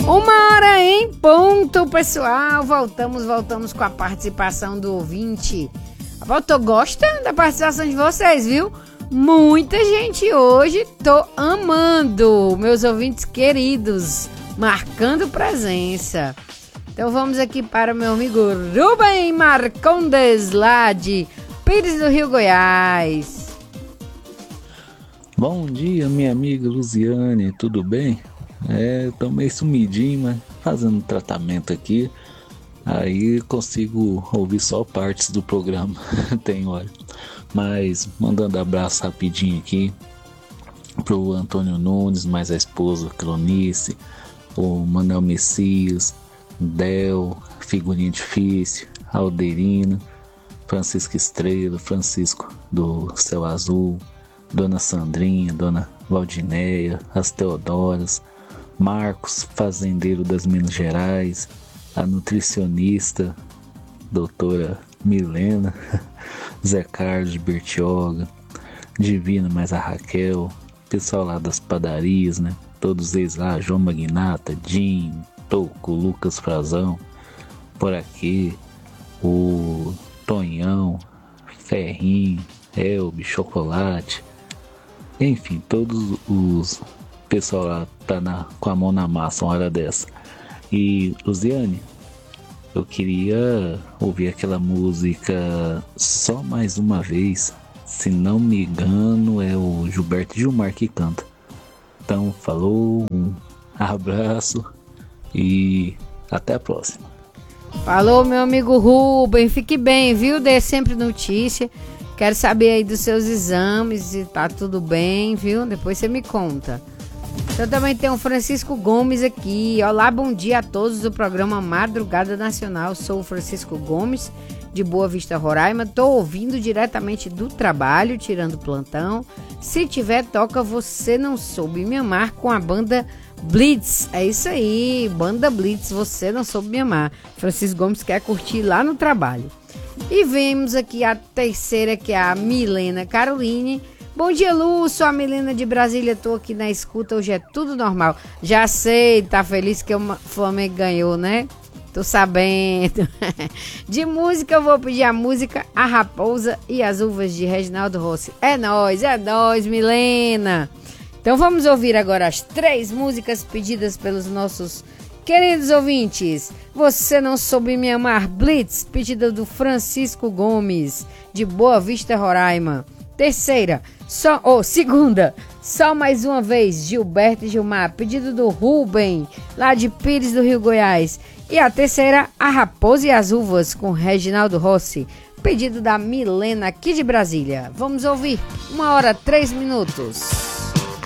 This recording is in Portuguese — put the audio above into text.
1h em ponto, pessoal. Voltamos com a participação do ouvinte. Tô gostando da participação de vocês, viu? Muita gente hoje, tô amando. Meus ouvintes queridos, marcando presença. Então vamos aqui para o meu amigo Rubem Marcondes, lá de Pires do Rio, Goiás. Bom dia, minha amiga Luziane, tudo bem? Tô meio sumidinho, mas fazendo tratamento aqui, aí consigo ouvir só partes do programa, tem hora. Mas mandando abraço rapidinho aqui pro Antônio Nunes, mais a esposa Clonice, o Manuel Messias, Del, Figurinha Difícil, Alderina, Francisco Estrela, Francisco do Céu Azul, Dona Sandrinha, Dona Valdineia, as Teodoras, Marcos, fazendeiro das Minas Gerais, a nutricionista, doutora Milena, Zé Carlos de Bertioga, Divina mais a Raquel, pessoal lá das padarias, né? Todos eles lá, João Magnata, Jim, Toco, Lucas Frazão, por aqui, o Tonhão, Ferrinho, Elbe, Chocolate, enfim, todos os pessoal lá tá com a mão na massa uma hora dessa. E Luziane, eu queria ouvir aquela música Só Mais Uma Vez, se não me engano é o Gilberto Gilmar que canta. Então falou, um abraço e até a próxima. Falou, meu amigo Rubem, fique bem, viu? Dê sempre notícia. Quero saber aí dos seus exames, se tá tudo bem, viu? Depois você me conta. Eu também tenho o Francisco Gomes aqui. Olá, bom dia a todos do programa Madrugada Nacional. Sou o Francisco Gomes, de Boa Vista, Roraima. Tô ouvindo diretamente do trabalho, tirando plantão. Se tiver, toca Você Não Soube Me Amar com a banda Blitz. É isso aí, banda Blitz, Você Não Soube Me Amar. Francisco Gomes quer curtir lá no trabalho. E vemos aqui a terceira, que é a Milena Caroline. Bom dia, Lu, sou a Milena de Brasília, tô aqui na escuta, hoje é tudo normal. Já sei, tá feliz que o Flamengo ganhou, né? Tô sabendo. De música, eu vou pedir a música A Raposa e as Uvas, de Reginaldo Rossi. É nóis, Milena. Então vamos ouvir agora as 3 músicas pedidas pelos nossos queridos ouvintes. Você Não Soube Me Amar, Blitz, pedida do Francisco Gomes, de Boa Vista, Roraima. Segunda, Só Mais Uma Vez, Gilberto e Gilmar, pedido do Rubem, lá de Pires do Rio, Goiás. E a terceira, A Raposa e as Uvas, com Reginaldo Rossi, pedido da Milena, aqui de Brasília. Vamos ouvir, 1h 3 minutos.